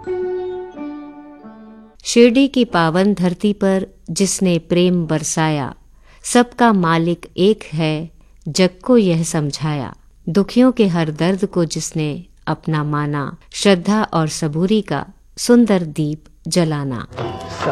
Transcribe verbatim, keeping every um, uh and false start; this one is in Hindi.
शिरडी की पावन धरती पर जिसने प्रेम बरसाया, सबका मालिक एक है, जग को यह समझाया। दुखियों के हर दर्द को जिसने अपना माना, श्रद्धा और सबूरी का सुंदर दीप जलाना।